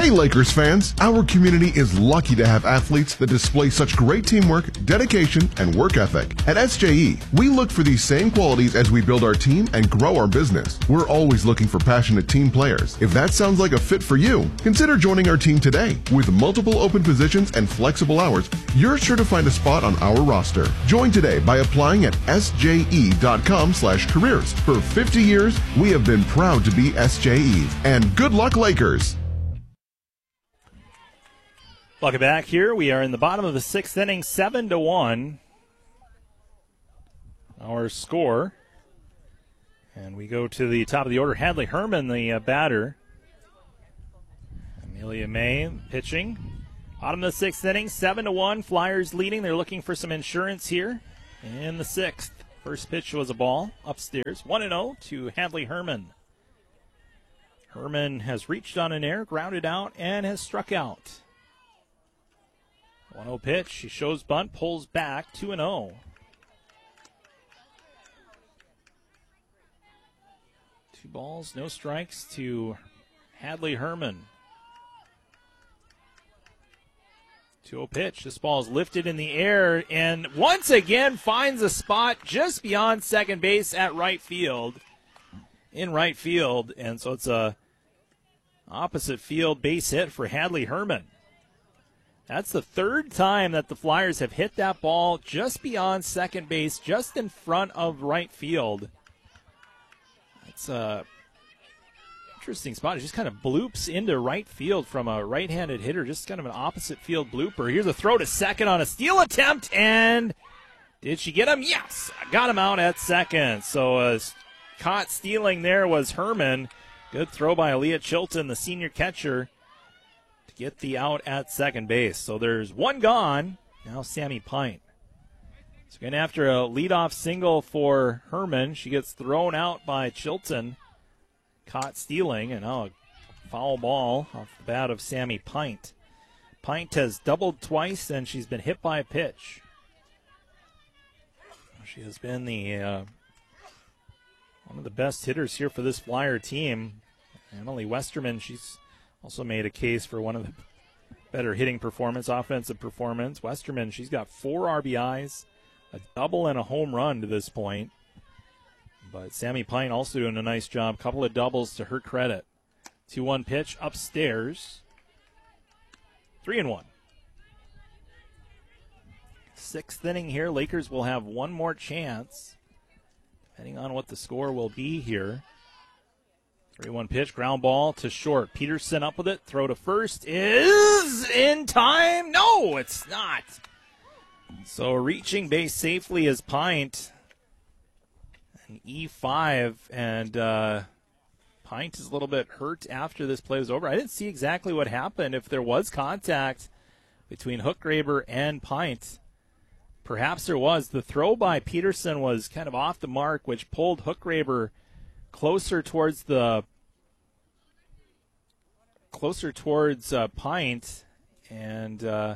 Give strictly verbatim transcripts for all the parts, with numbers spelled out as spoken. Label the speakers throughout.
Speaker 1: Hey Lakers fans, our community is lucky to have athletes that display such great teamwork, dedication, and work ethic. At S J E, we look for these same qualities as we build our team and grow our business. We're always looking for passionate team players. If that sounds like a fit for you, consider joining our team today. With multiple open positions and flexible hours, you're sure to find a spot on our roster. Join today by applying at S J E dot com slash careers. For fifty years, we have been proud to be S J E. And good luck, Lakers!
Speaker 2: Welcome back here. We are in the bottom of the sixth inning, seven to one. Our score. And we go to the top of the order. Hadley Herman, the uh, batter. Amelia May pitching. Bottom of the sixth inning, seven to one. Flyers leading. They're looking for some insurance here in the sixth. First pitch was a ball upstairs. one and oh to Hadley Herman. Herman has reached on an air, grounded out, and has struck out. one oh pitch. She shows bunt, pulls back, two and oh. Two balls, no strikes to Hadley Herman. two oh pitch. This ball is lifted in the air and once again finds a spot just beyond second base at right field. In right field, and so it's a opposite field base hit for Hadley Herman. That's the third time that the Flyers have hit that ball just beyond second base, just in front of right field. That's a interesting spot. It just kind of bloops into right field from a right-handed hitter, just kind of an opposite field blooper. Here's a throw to second on a steal attempt, and did she get him? Yes, got him out at second. So uh, caught stealing there was Herman. Good throw by Aaliyah Chilton, the senior catcher, to get the out at second base. So there's one gone. Now Sammy Pint. So again, after a leadoff single for Herman, she gets thrown out by Chilton. Caught stealing, and now a foul ball off the bat of Sammy Pint. Pint has doubled twice, and she's been hit by a pitch. She has been the uh, one of the best hitters here for this Flyer team. Emily Westerman, she's also made a case for one of the better hitting performance, offensive performance. Westerman, she's got four R B Is, a double and a home run to this point. But Sammy Pine also doing a nice job. Couple of doubles to her credit. two one pitch upstairs. three and one. Sixth inning here. Lakers will have one more chance, depending on what the score will be here. three one pitch, ground ball to short. Peterson up with it. Throw to first is in time. No, it's not. So reaching base safely is Pint. An E five, and uh, Pint is a little bit hurt after this play was over. I didn't see exactly what happened, if there was contact between Hookgraber and Pint. Perhaps there was. The throw by Peterson was kind of off the mark, which pulled Hookgraber closer towards the closer towards uh, Pint, and uh,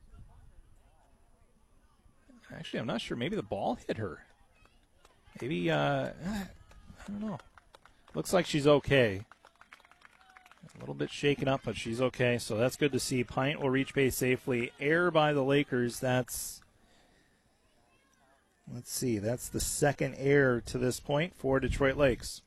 Speaker 2: actually I'm not sure. Maybe the ball hit her. Maybe, uh, I don't know. Looks like she's okay. A little bit shaken up, but she's okay, so that's good to see. Pint will reach base safely. Error by the Lakers. That's, let's see, that's the second error to this point for Detroit Lakes.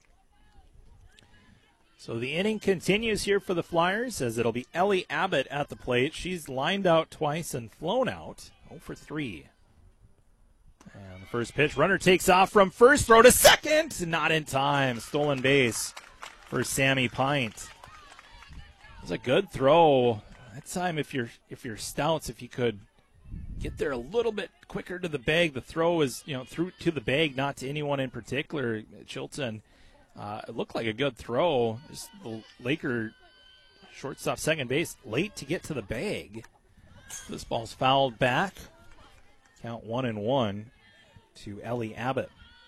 Speaker 2: So the inning continues here for the Flyers, as it'll be Ellie Abbott at the plate. She's lined out twice and flown out. oh for three. And the first pitch, runner takes off from first, throw to second, not in time. Stolen base for Sammy Pint. It was a good throw. That time, if you're if you're Stouts, if you could get there a little bit quicker to the bag. The throw is, you know, through to the bag, not to anyone in particular. Chilton, uh, it looked like a good throw. Just the Laker shortstop, second base, late to get to the bag. This ball's fouled back. Count one and one to Ellie Abbott.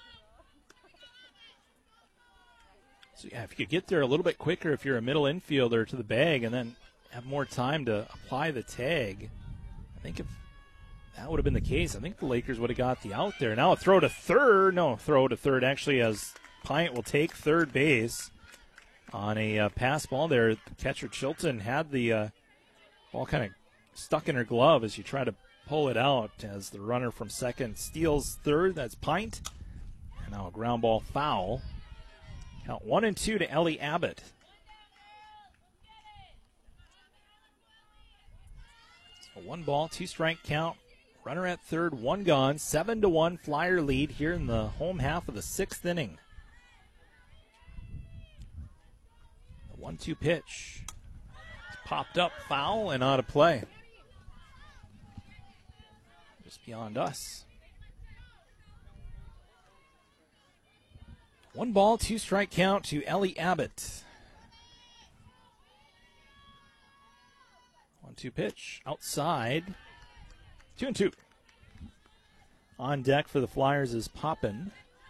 Speaker 2: So, yeah, if you could get there a little bit quicker if you're a middle infielder to the bag and then have more time to apply the tag, I think if that would have been the case, I think the Lakers would have got the out there. Now a throw to third. No, throw to third actually, as Pint will take third base on a uh, pass ball there. Catcher Chilton had the uh, ball kind of stuck in her glove as she tried to pull it out as the runner from second steals third. That's Pint. And now a ground ball foul. Count one and two to Ellie Abbott. So one ball, two strike count. Runner at third, one gone. Seven to one Flyer lead here in the home half of the sixth inning. The one two pitch. It's popped up, foul, and out of play. Just beyond us. One ball, two strike count to Ellie Abbott. One two pitch outside. Two and two. On deck for the Flyers is Poppin.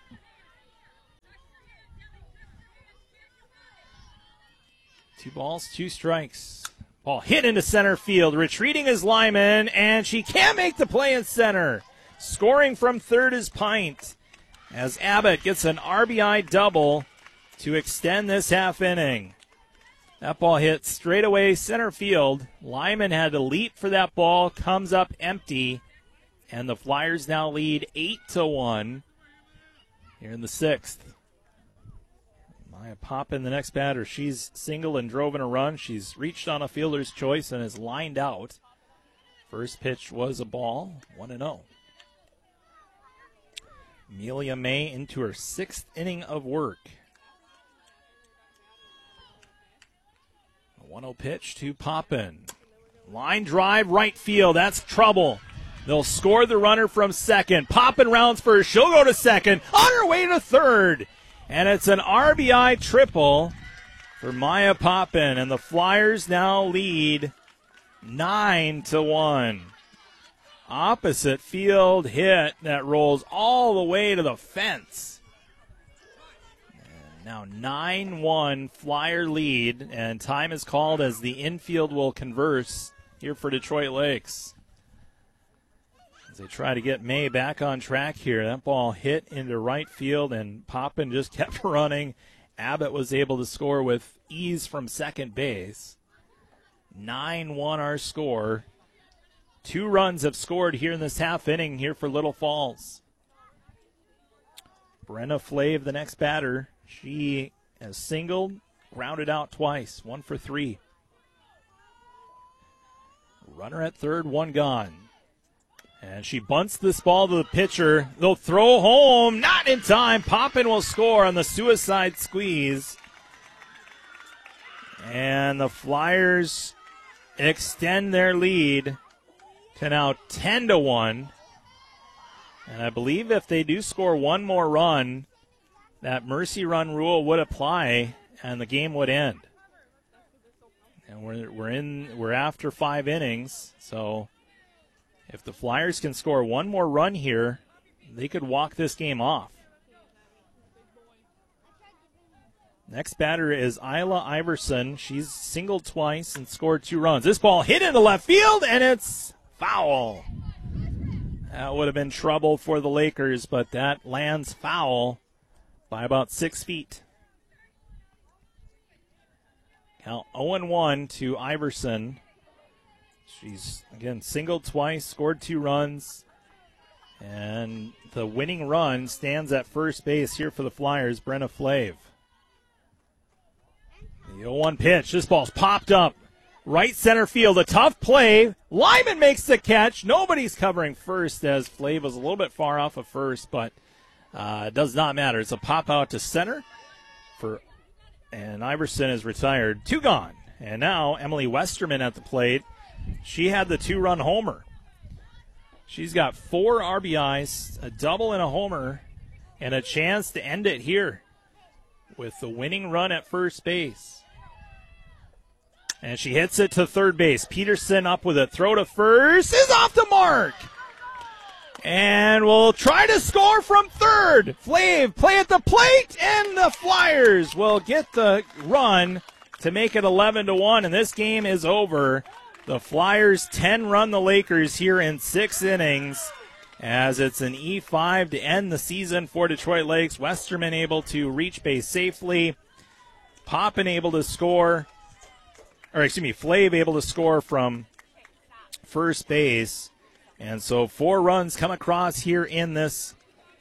Speaker 2: Two balls, two strikes. Ball hit into center field. Retreating is Lyman, and she can't make the play in center. Scoring from third is Pint, as Abbott gets an R B I double to extend this half inning. That ball hit straight away center field. Lyman had to leap for that ball, comes up empty, and the Flyers now lead eight to one here in the sixth. Maya Poppin, the next batter. She's singled and drove in a run. She's reached on a fielder's choice and is lined out. First pitch was a ball, one and oh. Amelia May into her sixth inning of work. A one oh pitch to Poppin. Line drive, right field. That's trouble. They'll score the runner from second. Poppin rounds first. She'll go to second. On her way to third. And it's an R B I triple for Maya Poppin. And the Flyers now lead nine to one. Opposite field hit that rolls all the way to the fence. And now nine one Flyer lead, and time is called as the infield will converse here for Detroit Lakes. As they try to get May back on track here. That ball hit into right field, and Poppin just kept running. Abbott was able to score with ease from second base. nine one our score. Two runs have scored here in this half inning here for Little Falls. Brenna Flav, the next batter. She has singled, grounded out twice, one for three. Runner at third, one gone. And she bunts this ball to the pitcher. They'll throw home, not in time. Poppin will score on the suicide squeeze. And the Flyers extend their lead to now ten to one. And I believe if they do score one more run, that mercy run rule would apply and the game would end. And we're we're in we're after five innings, so if the Flyers can score one more run here, they could walk this game off. Next batter is Isla Iverson. She's singled twice and scored two runs. This ball hit into left field, and it's foul. That would have been trouble for the Lakers, but that lands foul by about six feet. Count oh and one to Iverson. She's, again, singled twice, scored two runs, and the winning run stands at first base here for the Flyers, Brenna Flav. The oh one pitch. This ball's popped up. Right center field, a tough play. Lyman makes the catch. Nobody's covering first as Flav was a little bit far off of first, but uh, it does not matter. It's a pop out to center, for, and Iverson is retired. Two gone. And now Emily Westerman at the plate. She had the two-run homer. She's got four R B Is, a double and a homer, and a chance to end it here with the winning run at first base. And she hits it to third base. Peterson up with a throw to first is off the mark. And we'll try to score from third. Flav play at the plate, and the Flyers will get the run to make it eleven to one, and this game is over. The Flyers ten-run the Lakers here in six innings as it's an E five to end the season for Detroit Lakes. Westerman able to reach base safely. Poppin able to score, or excuse me, Flav able to score from first base. And so four runs come across here in this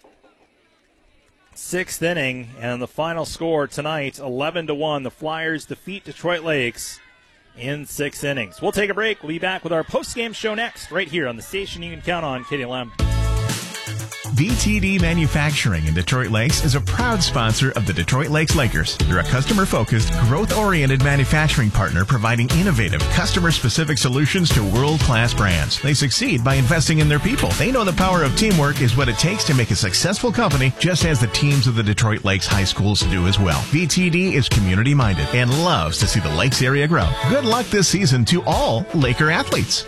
Speaker 2: sixth inning, and the final score tonight, eleven to one. The Flyers defeat Detroit Lakes in six innings. We'll take a break. We'll be back with our post-game show next, right here on the station you can count on, K D L M.
Speaker 3: V T D Manufacturing in Detroit Lakes is a proud sponsor of the Detroit Lakes Lakers. They're a customer-focused, growth-oriented manufacturing partner providing innovative, customer-specific solutions to world-class brands. They succeed by investing in their people. They know the power of teamwork is what it takes to make a successful company, just as the teams of the Detroit Lakes High Schools do as well. V T D is community-minded and loves to see the Lakes area grow. Good luck this season to all Laker athletes.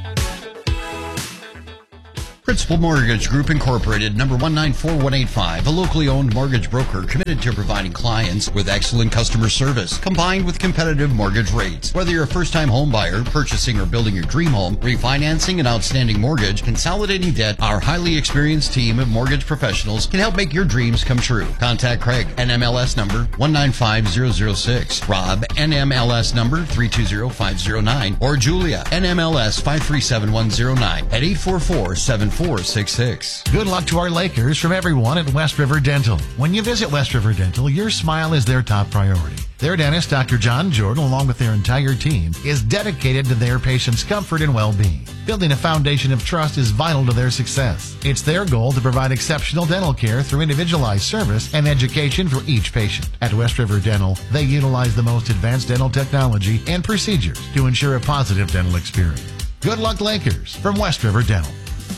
Speaker 4: Principal Mortgage Group Incorporated, number one nine four one eight five, a locally owned mortgage broker committed to providing clients with excellent customer service combined with competitive mortgage rates. Whether you're a first-time home buyer, purchasing or building your dream home, refinancing an outstanding mortgage, consolidating debt, our highly experienced team of mortgage professionals can help make your dreams come true. Contact Craig, N M L S number one nine five zero zero six, Rob, N M L S number three two zero five zero nine, or Julia, N M L S five three seven one zero nine at eight four four seven four six six.
Speaker 5: Good luck to our Lakers from everyone at West River Dental. When you visit West River Dental, your smile is their top priority. Their dentist, Doctor John Jordan, along with their entire team, is dedicated to their patients' comfort and well-being. Building a foundation of trust is vital to their success. It's their goal to provide exceptional dental care through individualized service and education for each patient. At West River Dental, they utilize the most advanced dental technology and procedures to ensure a positive dental experience. Good luck, Lakers, from West River Dental.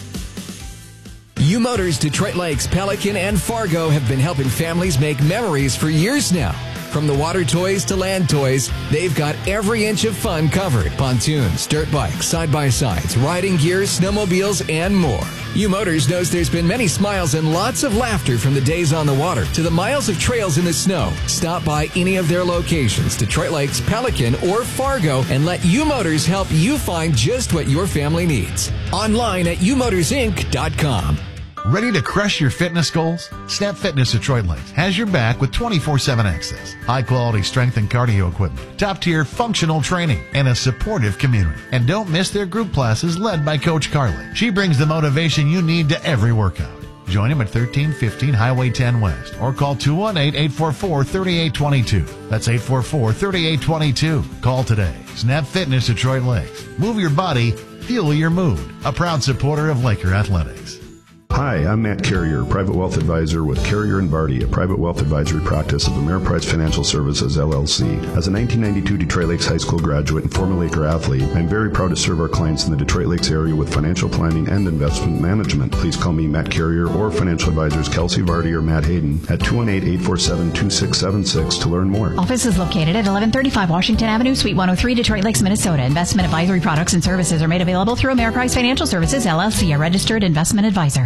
Speaker 6: U Motors Detroit Lakes, Pelican, and Fargo have been helping families make memories for years now. From the water toys to land toys, they've got every inch of fun covered. Pontoons, dirt bikes, side-by-sides, riding gear, snowmobiles, and more. U Motors knows there's been many smiles and lots of laughter from the days on the water to the miles of trails in the snow. Stop by any of their locations, Detroit Lakes, Pelican, or Fargo, and let U Motors help you find just what your family needs. Online at u motors inc dot com.
Speaker 5: Ready to crush your fitness goals? Snap Fitness Detroit Lakes has your back with twenty-four seven access, high-quality strength and cardio equipment, top-tier functional training, and a supportive community. And don't miss their group classes led by Coach Carly. She brings the motivation you need to every workout. Join him at thirteen fifteen Highway ten West or call two one eight, eight four four, three eight two two. That's eight four four, three eight two two. Call today. Snap Fitness Detroit Lakes. Move your body, fuel your mood. A proud supporter of Laker Athletics.
Speaker 7: Hi, I'm Matt Carrier, Private Wealth Advisor with Carrier and Barty, a private wealth advisory practice of Ameriprise Financial Services, L L C. As a nineteen ninety-two Detroit Lakes High School graduate and former Laker athlete, I'm very proud to serve our clients in the Detroit Lakes area with financial planning and investment management. Please call me Matt Carrier or financial advisors Kelsey Vardy or Matt Hayden at two one eight, eight four seven, two six seven six to learn more.
Speaker 8: Office is located at eleven thirty-five Washington Avenue, Suite one oh three, Detroit Lakes, Minnesota. Investment advisory products and services are made available through Ameriprise Financial Services, L L C, a registered investment advisor.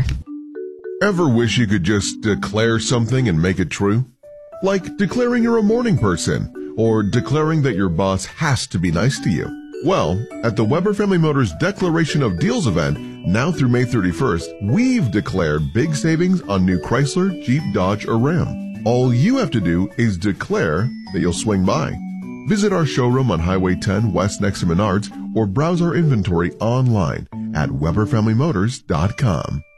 Speaker 1: Ever wish you could just declare something and make it true? Like declaring you're a morning person, or declaring that your boss has to be nice to you. Well, at the Weber Family Motors Declaration of Deals event, now through May thirty-first, we've declared big savings on new Chrysler, Jeep, Dodge, or Ram. All you have to do is declare that you'll swing by. Visit our showroom on Highway ten West next to Menards, or browse our inventory online at weber family motors dot com.